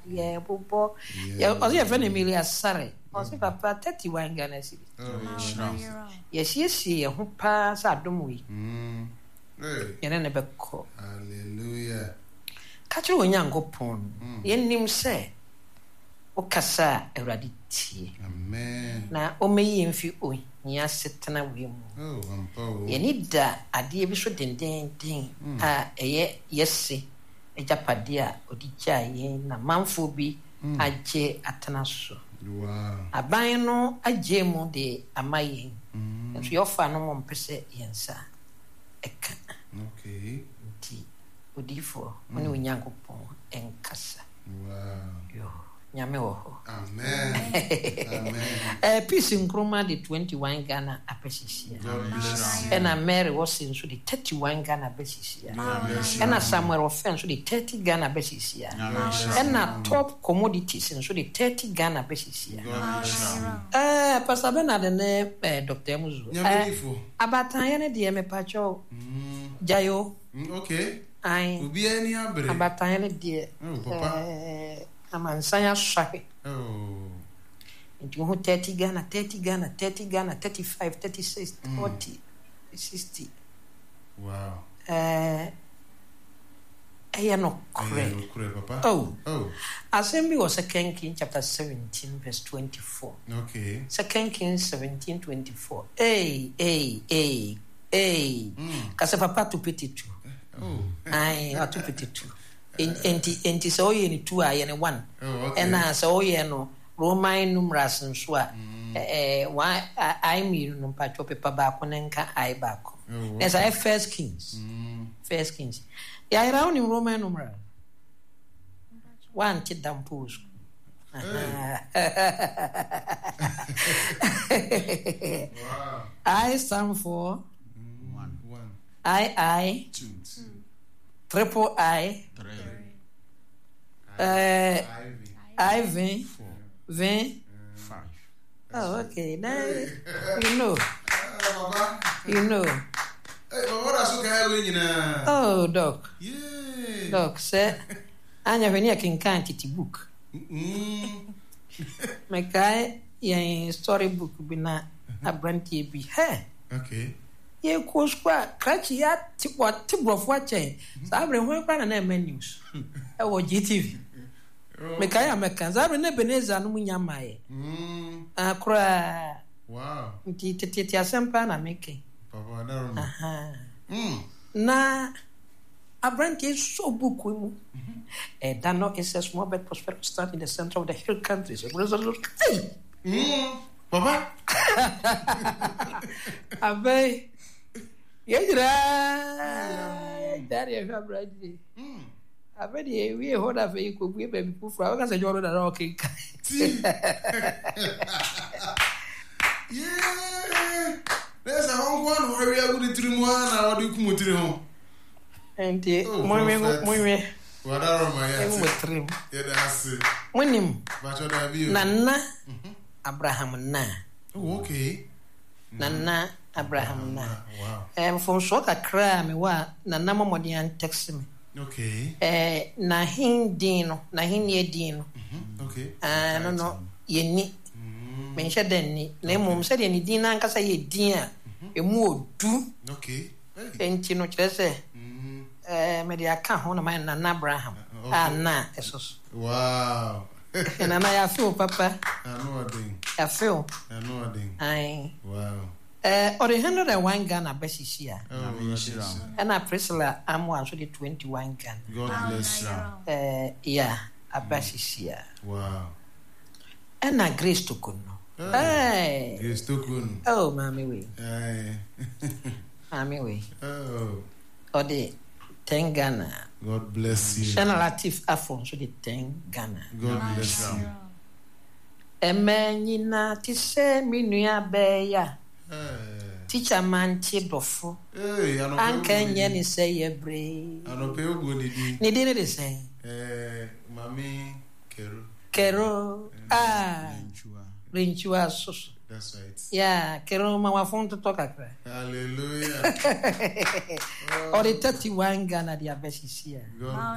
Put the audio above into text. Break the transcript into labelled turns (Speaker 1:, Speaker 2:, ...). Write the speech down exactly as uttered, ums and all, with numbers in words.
Speaker 1: yeah bobo yeah also your friend Emilia Sare also papa thirty-one Ghana cedi yes yes ye ho pa sa adom wi mm eh yene ne bekọ
Speaker 2: hallelujah
Speaker 1: kachi onyankopon yenim se okasa Awurade tie
Speaker 2: amen
Speaker 1: na omeyi mfi onya setena wi mu
Speaker 2: oh ampo
Speaker 1: yeni da ade bi so denden den a eye yesi ejapade a odija ye na manfo bi agye atena so
Speaker 2: wow
Speaker 1: aban no agye mu de amaye nso yofa no mo mpese yensa eka
Speaker 2: okay
Speaker 1: ti odifo oni onyankopon enkasa
Speaker 2: wow
Speaker 1: yo nyame wo ho
Speaker 2: amen amen
Speaker 1: eh peace nkroma de twenty-one Ghana apesisia ena Mary was in so de thirty-one Ghana apesisia ena Samuel Ofen so de thirty Ghana apesisia ena Top Commodities so de thirty Ghana apesisia eh Pastor Bernard ne eh, Doctor Muzu
Speaker 2: eh
Speaker 1: abatan ye ne de me pacho jayo
Speaker 2: okay
Speaker 1: ai
Speaker 2: obi ani abre
Speaker 1: abatan ye ne de
Speaker 2: oh papa
Speaker 1: eh amansanya shape
Speaker 2: oh
Speaker 1: into who thirty Ghana thirty Ghana thirty Ghana thirty-five thirty-six forty sixty
Speaker 2: wow
Speaker 1: eh eh no
Speaker 2: kure kure papa
Speaker 1: oh
Speaker 2: oh
Speaker 1: Assembly was Second Kings chapter seventeen verse twenty-four
Speaker 2: okay
Speaker 1: Second Kings seventeen twenty-four hey hey hey hey kase papa to pity two
Speaker 2: oh
Speaker 1: ai to pity two enti enti so ye ni two aye ni one and na so ye no Roman numerals nso a eh why I mean no pa chop paper ba ko nenka I ba ko as I First Kings First Kings ya ira oni Roman numeral one kid down post wow I stand for
Speaker 2: one one
Speaker 1: I I
Speaker 2: two
Speaker 1: triple I
Speaker 2: three
Speaker 1: uh I
Speaker 2: four
Speaker 1: vingt
Speaker 2: five
Speaker 1: oh okay now you know you know
Speaker 2: hey but what else can we nyina
Speaker 1: oh doc
Speaker 2: yeah
Speaker 1: doc say anya venia kinkan titi book
Speaker 2: mm
Speaker 1: me kai ya story book bi na abrantie bi he
Speaker 2: okay
Speaker 1: ye ko skwa krachi ya tipo tibrofo achen sabre ho kwa na na news e wo G T V me kai American sabre na Beneza no munya mae
Speaker 2: mm
Speaker 1: akra
Speaker 2: wow
Speaker 1: nti tete asempa na meke
Speaker 2: papa na ro
Speaker 1: aha
Speaker 2: mm
Speaker 1: na abrantie so book mu eh Dano is a small but prosperous start in the center of the hill countries
Speaker 2: mm papa
Speaker 1: abai yejira dari ya abrantie
Speaker 2: mm
Speaker 1: abedi we hoda fe ko bu e be pufu aka se joro da okay
Speaker 2: yeah there's a home one where we are going to trim one na odi ku motire ho
Speaker 1: enti moime moime
Speaker 2: wadaro ma ya
Speaker 1: mo trim
Speaker 2: ya da se
Speaker 1: monim
Speaker 2: ba cho da bi
Speaker 1: nana Abraham na
Speaker 2: oh okay
Speaker 1: nana Abraham na
Speaker 2: wow
Speaker 1: em fon so kakra me wa nana momodi an text me
Speaker 2: okay
Speaker 1: eh na hindin no na hinye din no
Speaker 2: okay
Speaker 1: ah no no yeni me nche den ni na mum se de ni din na nkasa ye din a emu odu
Speaker 2: okay
Speaker 1: enti no kire se eh me de aka ho na my nana Abraham ah na esos
Speaker 2: wow
Speaker 1: na na ya feel papa
Speaker 2: I know a thing
Speaker 1: ya feel
Speaker 2: I know a thing
Speaker 1: ai
Speaker 2: wow
Speaker 1: eh or one hundred and one Ghana besisia
Speaker 2: oh
Speaker 1: and a Priscilla am one so the twenty-one Ghana
Speaker 2: God bless you
Speaker 1: eh yeah abesisia
Speaker 2: wow
Speaker 1: and a Grace to kuno hey
Speaker 2: Grace to kuno
Speaker 1: oh mommy we
Speaker 2: hey
Speaker 1: mommy we
Speaker 2: oh
Speaker 1: or the ten Ghana
Speaker 2: God bless you
Speaker 1: Shana Latif Afon so the ten Ghana
Speaker 2: God bless you
Speaker 1: emenina ti se minua beya teacher man ti dofo
Speaker 2: eh ano
Speaker 1: anka nye ni se ye bre
Speaker 2: ano pe ogo ni di
Speaker 1: ni di ni de se
Speaker 2: eh mami kero
Speaker 1: kero ah rinchua soso
Speaker 2: that's right
Speaker 1: yeah kero ma wa fon to kakra
Speaker 2: hallelujah
Speaker 1: or the thirty-one Ghana dia besisia
Speaker 2: God